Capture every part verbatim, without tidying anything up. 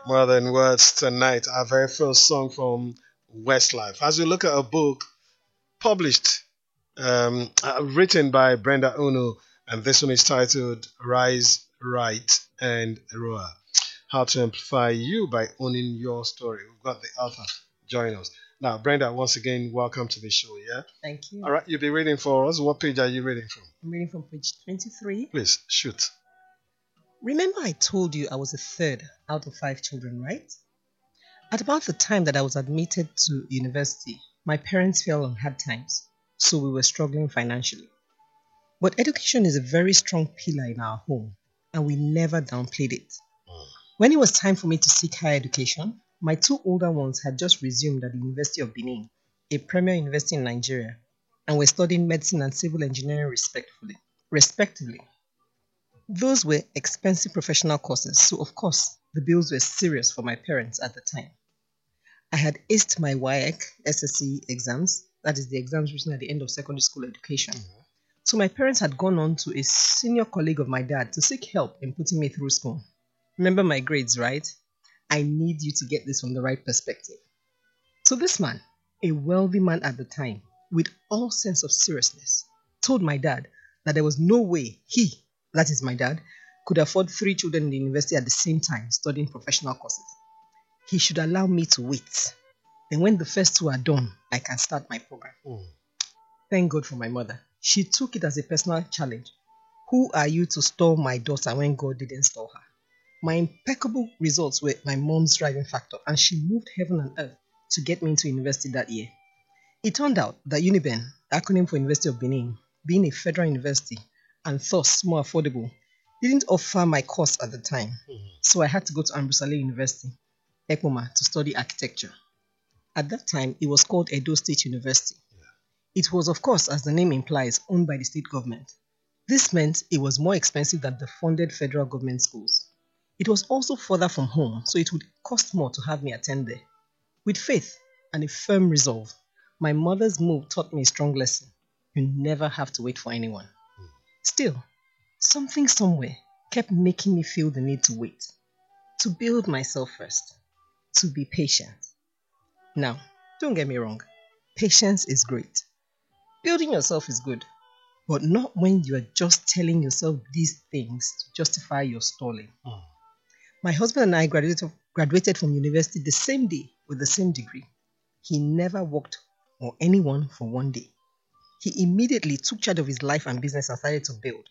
More than words tonight. Our very first song from Westlife. As we look at a book published, um, uh, written by Brenda Uno, and this one is titled Rise, Right, and Roar. How to Amplify You by Owning Your Story. We've got the author join us. Now, Brenda, once again, welcome to the show, yeah? Thank you. All right, you'll be reading for us. What page are you reading from? I'm reading from page twenty-three. Please, shoot. Remember, I told you I was a third out of five children, right? At about the time that I was admitted to university, my parents fell on hard times, so we were struggling financially. But education is a very strong pillar in our home, and we never downplayed it. When it was time for me to seek higher education, my two older ones had just resumed at the University of Benin, a premier university in Nigeria, and were studying medicine and civil engineering respectively. respectively. Those were expensive professional courses, so of course, the bills were serious for my parents at the time. I had aced my W A E C S S C exams, that is the exams written at the end of secondary school education. So my parents had gone on to a senior colleague of my dad to seek help in putting me through school. Remember my grades, right? I need you to get this from the right perspective. So this man, a wealthy man at the time, with all sense of seriousness, told my dad that there was no way he, that is my dad, could afford three children in the university at the same time studying professional courses. He should allow me to wait. Then when the first two are done, I can start my program. Mm. Thank God for my mother. She took it as a personal challenge. Who are you to stall my daughter when God didn't stall her? My impeccable results were my mom's driving factor, and she moved heaven and earth to get me into university that year. It turned out that UNIBEN, acronym for University of Benin, being a federal university and thus more affordable, didn't offer my course at the time. Mm-hmm. So I had to go to Ambusale University, Ekpoma, to study architecture. At that time, it was called Edo State University. Yeah. It was, of course, as the name implies, owned by the state government. This meant it was more expensive than the funded federal government schools. It was also further from home, so it would cost more to have me attend there. With faith and a firm resolve, my mother's move taught me a strong lesson. You never have to wait for anyone. Mm. Still, something somewhere kept making me feel the need to wait, to build myself first, to be patient. Now, don't get me wrong, patience is great. Building yourself is good, but not when you are just telling yourself these things to justify your stalling. Mm. My husband and I graduated, graduated from university the same day with the same degree. He never worked for anyone for one day. He immediately took charge of his life and business and started to build.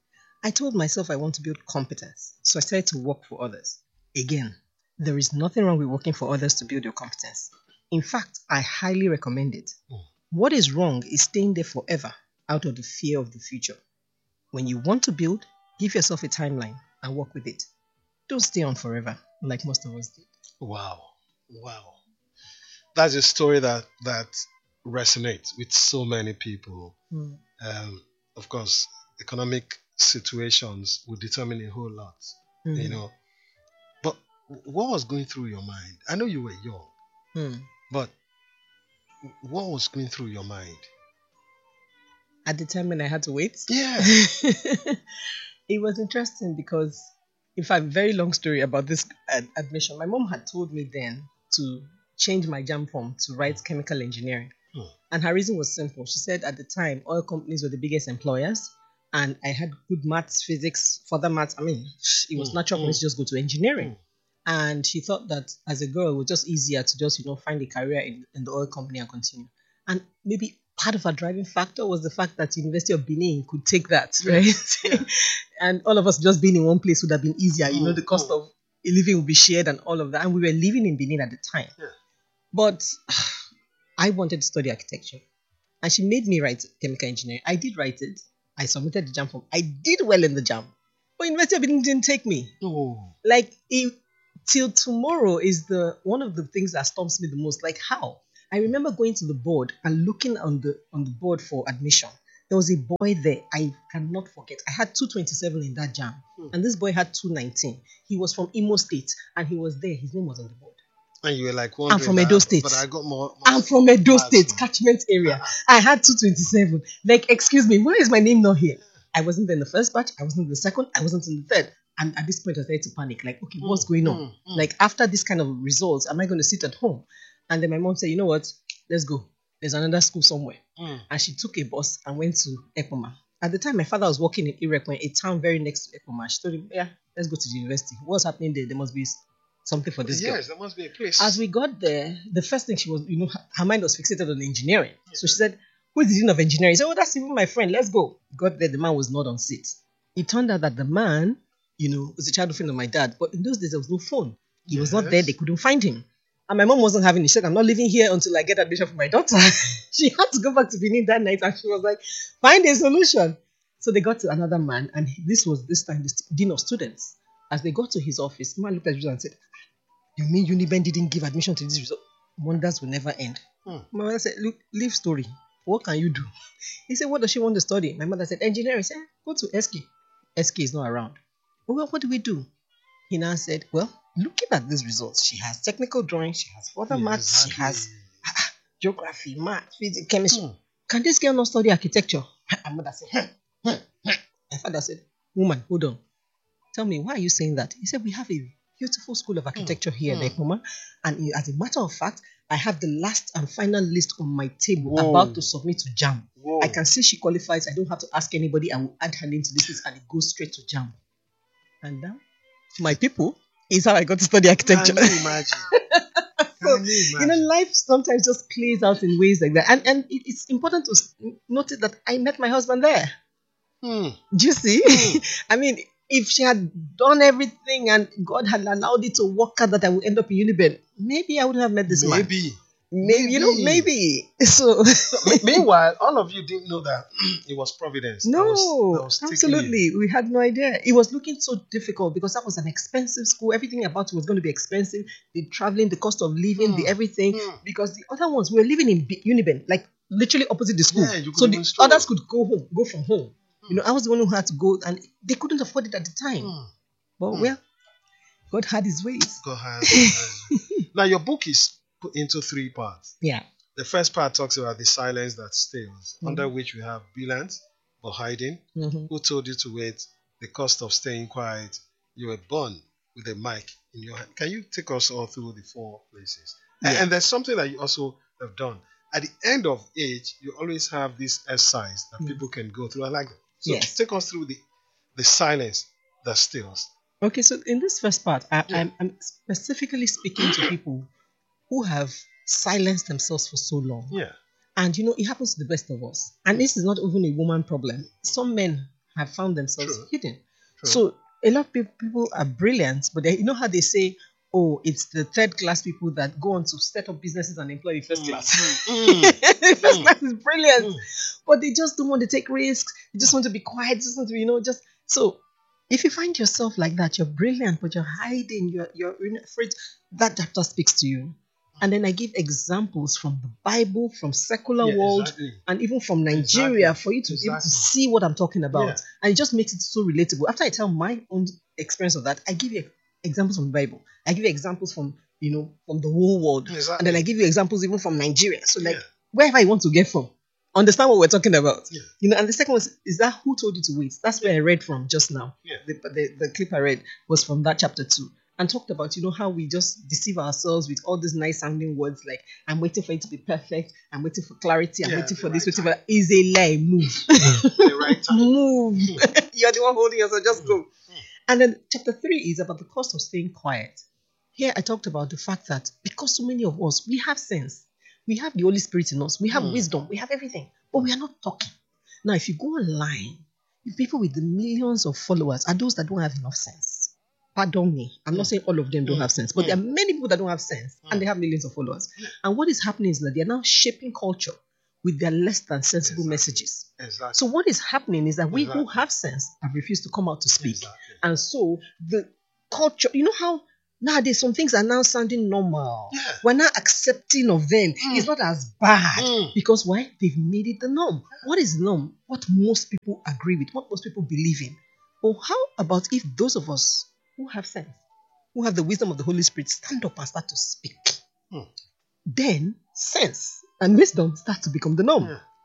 I told myself I want to build competence, so I started to work for others. Again, there is nothing wrong with working for others to build your competence. In fact, I highly recommend it. Mm. What is wrong is staying there forever out of the fear of the future. When you want to build, give yourself a timeline and work with it. Don't stay on forever like most of us did. Wow. Wow. That's a story that, that resonates with so many people. Mm. Um, of course, economic situations will determine a whole lot, mm. you know. But what was going through your mind? I know you were young, mm. but what was going through your mind? At the time when I had to wait? Yeah. It was interesting because, in fact, very long story about this ad- admission. My mom had told me then to change my JAMB form to write chemical engineering. Hmm. And her reason was simple. She said at the time, oil companies were the biggest employers, and I had good maths, physics, further maths. I mean, it was hmm. natural for me to just go to engineering. Hmm. And she thought that as a girl, it was just easier to just, you know, find a career in, in the oil company and continue. And maybe part of her driving factor was the fact that University of Benin could take that, right? Yeah. And all of us just being in one place would have been easier. You know, the cost of a living would be shared and all of that. And we were living in Benin at the time. Yeah. But I wanted to study architecture. And she made me write chemical engineering. I did write it. I submitted the JAMB form. I did well in the JAMB. But University of Benin didn't take me. Oh. Like, it, till tomorrow is the one of the things that stumps me the most. Like, how? I remember going to the board and looking on the on the board for admission. There was a boy there I cannot forget. I had two twenty-seven in that JAMB. Hmm. And this boy had two nineteen. He was from Imo State. And he was there. His name was on the board. And you were like, I'm from Edo State. But I got more. more I'm from Edo State, catchment area. I had two twenty-seven. Like, excuse me, why is my name not here? I wasn't in the first batch. I wasn't in the second. I wasn't in the third. And at this point, I started to panic. Like, okay, Mm, what's going on? mm, mm. Like, after this kind of results, am I going to sit at home? And then my mom said, you know what? Let's go. There's another school somewhere. Mm. And she took a bus and went to Ekpoma. At the time, my father was working in Irekwe, a town very next to Ekpoma. She told him, yeah, let's go to the university. What's happening there? There must be something for this girl. Yes, there must be a place. As we got there, the first thing she was, you know, her- her mind was fixated on engineering. So she said, who is the dean of engineering? He said, oh, that's even my friend. Let's go. Got there, the man was not on seat. It turned out that the man, you know, was a childhood friend of my dad. But in those days, there was no phone. He was not there. Yes. They couldn't find him. And my mom wasn't having it. She said, I'm not living here until I get admission for my daughter. She had to go back to Benin that night. And she was like, find a solution. So they got to another man. And this was this time the st- dean of students. As they got to his office, the man looked at you and said, you mean Uniben didn't give admission to this result? Wonders will never end. Hmm. My mother said, look, leave story. What can you do? He said, what does she want to study? My mother said, engineering. He said, go to S K. S K is not around. Well, what do we do? He now said, well, looking at these results, she has technical drawing, she has further Yeah, maths, exactly. she has geography, math, physics, chemistry. Hmm. Can this girl not study architecture? My mother said, hmm, hmm, hmm. My father said, woman, hold on. Tell me, why are you saying that? He said, we have a beautiful school of architecture here Hmm. in Ekpoma. And as a matter of fact, I have the last and final list on my table Whoa. about to submit to JAM. Whoa. I can see she qualifies. I don't have to ask anybody. I will add her name to this list and it goes straight to JAM. And now, my people, is how I got to study architecture. Can you imagine? So, Can you you know, imagine? life sometimes just plays out in ways like that. And and it- it's important to s- notice that I met my husband there. Hmm. Do you see? I mean, if she had done everything and God had allowed it to work out that I would end up in Uniben, maybe I wouldn't have met this man. Maybe. Maybe, you know, Maybe. maybe. So, Me- Meanwhile, all of you didn't know that it was providence. no, that was, that was tickling you. absolutely. We had no idea. It was looking so difficult because that was an expensive school. Everything about it was going to be expensive. The traveling, the cost of living, the Hmm. everything. Hmm. Because the other ones, we were living in B- Uniben, like literally opposite the school. Yeah, you could so the even stroll. others could go home, go from home. You know, I was the one who had to go and they couldn't afford it at the time. Hmm. But Hmm. well, God had his ways. Go ahead. Go ahead. Now, your book is put into three parts. Yeah. The first part talks about the silence that steals, Mhm. under which we have brilliance but hiding. Mhm. Who told you to wait? The cost of staying quiet. You were born with a mic in your hand. Can you take us all through the four places? And, Yeah. and there's something that you also have done. At the end of age, you always have this exercise that Mm. people can go through. I like that. So Yes. take us through the, the silence that steals. Okay, so in this first part, I, Yeah. I'm, I'm specifically speaking to people who have silenced themselves for so long. Yeah. And you know, it happens to the best of us. And this is not even a woman problem. Some men have found themselves True. hidden. True. So a lot of people, people are brilliant, but they, you know how they say, oh, it's the third class people that go on to set up businesses and employ first Mm, class. mm, mm, First mm. class is brilliant. Mm. But they just don't want to take risks. They just want to be quiet. Just want to, you know, just so. If you find yourself like that, you're brilliant, but you're hiding. You're you're afraid. That chapter speaks to you, and then I give examples from the Bible, from secular Yeah, world, exactly. and even from Nigeria Exactly. for you to be able to Exactly. see what I'm talking about. Yeah. And it just makes it so relatable. After I tell my own experience of that, I give you examples from the Bible. I give you examples from you know from the whole world, Exactly. and then I give you examples even from Nigeria. So like Yeah. wherever you want to get from. Understand what we're talking about. Yeah. You know, and the second one is, is that who told you to wait? That's where I read from just now. Yeah. The, the, the clip I read was from that chapter two and talked about, you know, how we just deceive ourselves with all these nice sounding words like, I'm waiting for it to be perfect. I'm waiting for clarity. I'm Yeah, waiting the for this, right waiting for that. Is a lie. Move. The right time. Move. You're the one holding yourself. Just go. Mm. And then chapter three is about the cost of staying quiet. Here I talked about the fact that because so many of us, we have sense. We have the Holy Spirit in us. We have Mm. wisdom. We have everything. But we are not talking. Now, if you go online, the people with the millions of followers are those that don't have enough sense. Pardon me. I'm not Mm. saying all of them don't Mm. have sense, but Mm. there are many people that don't have sense and they have millions of followers. And what is happening is that they are now shaping culture with their less than sensible Exactly. messages. Exactly. So what is happening is that we who Exactly. have sense have refused to come out to speak. Exactly. And so the culture, you know how nowadays some things are now sounding normal. Yeah. We're now accepting of them. Mm. It's not as bad. Mm. Because why? They've made it the norm. What is the norm? What most people agree with, what most people believe in. Or how about if those of us who have sense, who have the wisdom of the Holy Spirit, stand up and start to speak? Hmm. Then sense and wisdom start to become the norm. Yeah.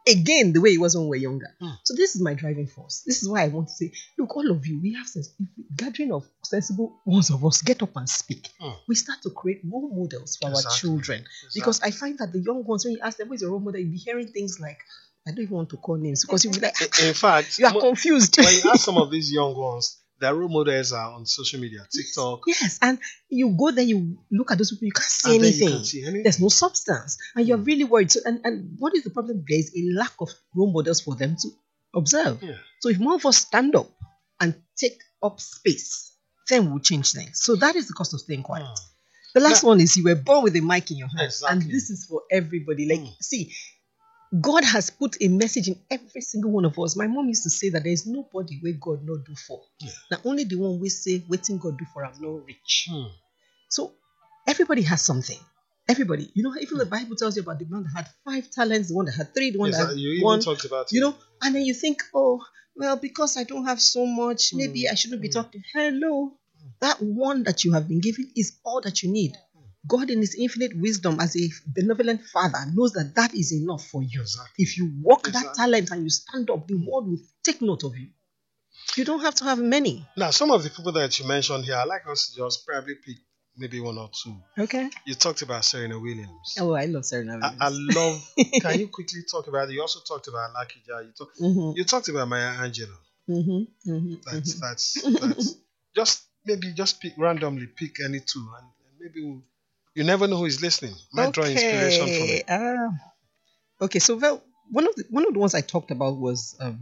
again the way it was when we were younger. Hmm. So this is my driving force. This is why I want to say, look, all of you, we have sense. If we, gathering of sensible ones of us get up and speak, Hmm. we start to create role models for our Exactly. children. Because I find that the young ones, when you ask them, what is your role model, you'll be hearing things like, I don't even want to call names because you'll be like, In fact, you are mo- confused. when you ask some of these young ones, their role models are on social media, TikTok, Yes, and you go there, you look at those people, you can't see and then you anything. can see anything. There's no substance, and you're Mm. really worried. So, and, and what is the problem? There's a lack of role models for them to observe. Yeah. So if more of us stand up and take up space, then we'll change things. So that is the cost of staying quiet. Hmm. The last one is you were born with a mic in your hand, Exactly. and this is for everybody. Like, Mm. see, God has put a message in every single one of us. My mom used to say that there is nobody where God not do for. Yeah. Now only the one we say waiting God do for am no rich. Hmm. So everybody has something. Everybody, you know, even the Bible tells you about the man that had five talents, the one that had three, the one Yes, that uh, had you even one. talked about You it. know, and then you think, oh, well, because I don't have so much, maybe Mm, I shouldn't be mm. talking. Hello, that one that you have been given is all that you need. God, in His infinite wisdom, as a benevolent Father, knows that that is enough for you. Exactly. If you walk that Exactly. talent and you stand up, the world will take note of you. You don't have to have many. Now, some of the people that you mentioned here, I'd like us to just probably pick maybe one or two. Okay. You talked about Serena Williams. Oh, I love Serena I, Williams. I love. Can you quickly talk about it? You also talked about Lucky Jai. You, talk, Mm-hmm, you talked about Maya Angelou. mm-hmm, mm-hmm, That's mm-hmm. that's that's just maybe just pick randomly pick any two, and, and maybe we'll, you never know who is listening. Might draw inspiration from Okay. it. Uh, okay. So, well, one of the one of the ones I talked about was um,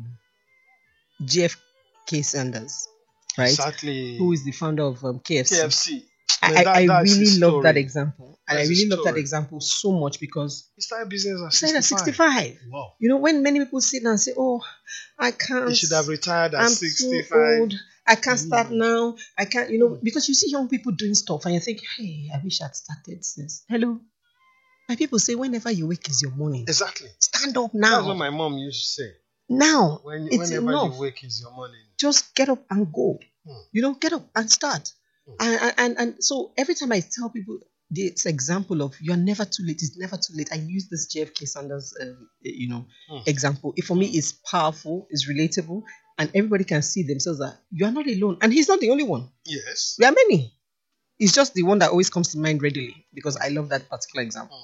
J F K Sanders, right? Exactly. Who is the founder of um, K F C? K F C. I, Man, that- I, I that's really his love that story. example, and That's I his really love that story. example so much because He started business at he started at sixty-five. sixty-five. Wow. You know, when many people sit down and say, "Oh, I can't," He should have retired at I'm sixty-five. too old. I can't Mm. start now. I can't, you know, Mm. because you see young people doing stuff and you think, hey, I wish I'd started since. Hello. My people say, whenever you wake is your morning. Exactly. Stand up That's now. what my mom used to say. Now. When, It's whenever enough. you wake is your morning. Just get up and go. Mm. You know, get up and start. Mm. And, and and so every time I tell people this example of you're never too late, it's never too late. I use this J F K Sanders, um, you know, Mm. example. It for me is powerful, is relatable, and everybody can see themselves that you are not alone. And he's not the only one. Yes. There are many. It's just the one that always comes to mind readily because I love that particular example.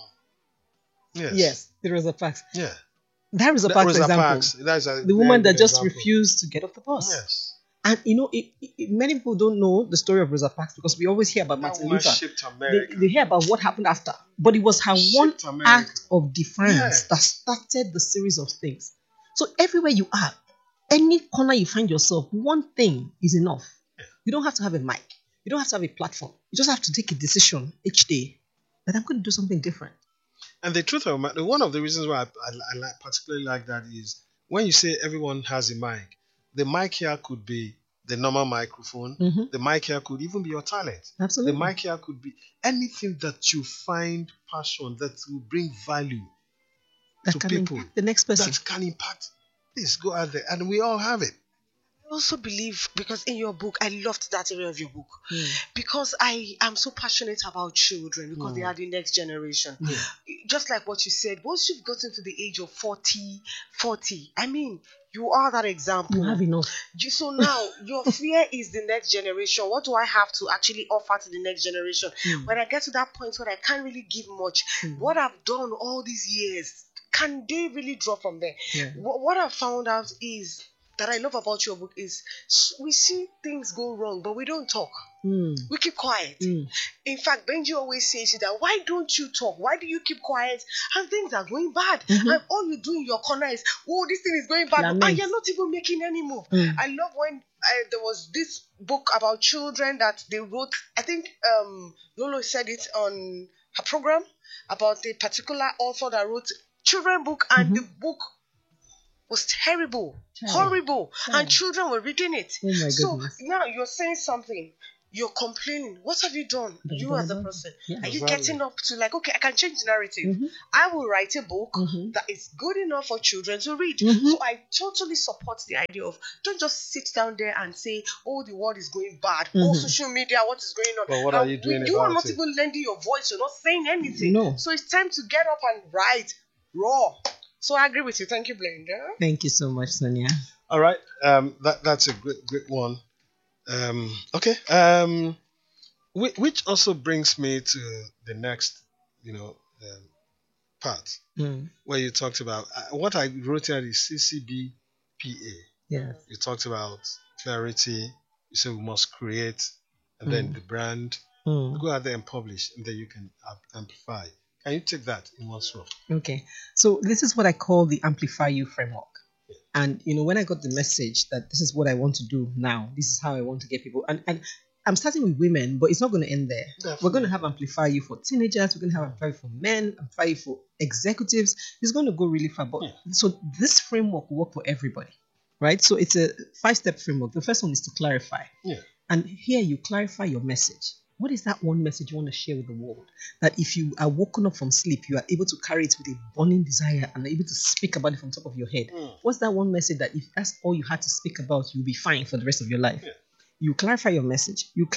Yes. Yes, the Rosa Parks. Yeah. That Rosa That Parks Rosa example. Parks, that's a The woman very that good just example. refused to get off the bus. Yes. And you know, it, it, many people don't know the story of Rosa Parks because we always hear about That Martin woman Luther. shipped They, America. they hear about what happened after, but it was her Shipped one America. act of defiance Yes. that started the series of things. So everywhere you are, any corner you find yourself, one thing is enough. Yeah. You don't have to have a mic. You don't have to have a platform. You just have to take a decision each day that I'm going to do something different. And the truth of the matter, one of the reasons why I, I, I like, particularly like that is when you say everyone has a mic, the mic here could be the normal microphone. Mhm. The mic here could even be your talent. Absolutely. The mic here could be anything that you find passion that will bring value that to can people impact the next person. that can impact. Please go out there, and we all have it. I also believe, because in your book, I loved that area of your book, Mm. because I am so passionate about children, because they Mm. are the next generation. Yeah. Just like what you said, once you've gotten to the age of forty, forty, I mean, you are that example. You have enough. You- So now your fear is the next generation. What do I have to actually offer to the next generation? Mm. When I get to that point where I can't really give much, Mm. what I've done all these years, can they really draw from there? Yeah. What, what I found out is that I love about your book is s- we see things go wrong, but we don't talk. Mm. We keep quiet. Mm. In fact, Benji always says that, why don't you talk? Why do you keep quiet? And things are going bad. Mhm. And all you do in your corner is, oh, this thing is going bad. Lament. And you're not even making any move. Mm. I love when uh, there was this book about children that they wrote. I think um, Lolo said it on her program about a particular author that wrote children book, and Mhm. the book was terrible, Terrible. horrible, Terrible. and children were reading it. Oh my So goodness. now you're saying something, you're complaining. What have you done? Have you You done as a about it? person, Yeah. are you Exactly. getting up to like, okay, I can change the narrative. Mhm. I will write a book Mhm. that is good enough for children to read. Mhm. So I totally support the idea of don't just sit down there and say, oh, the world is going bad. Oh, Mhm. social media, what is going on? But what Now, are you doing You are about not it? even lending your voice. You're not saying anything. No. So it's time to get up and write raw. So I agree with you. Thank you, Blender. Thank you so much, Sonia. All right. Um, that that's a great great one. Um, okay. Um, which, which also brings me to the next, you know, um, part Mm, where you talked about uh, what I wrote here is C C B P A. yeah. You talked about clarity. You said we must create, and then Mm. the brand. Mm. Go out there and publish, and then you can am- amplify. Can you take that in one stroke? Okay. So this is what I call the Amplify You framework. And you know, when I got the message that this is what I want to do now, this is how I want to get people, and, and I'm starting with women, but it's not going to end there. Definitely. We're going to have Amplify You for teenagers, we're going to have Amplify You for men, Amplify You for executives. It's going to go really far. But Yeah. so this framework will work for everybody, right? So it's a five-step framework. The first one is to clarify. Yeah. And here you clarify your message. What is that one message you want to share with the world? That if you are woken up from sleep, you are able to carry it with a burning desire and are able to speak about it from top of your head. Mm. What's that one message that if that's all you had to speak about, you'll be fine for the rest of your life? Yeah. You clarify your message. You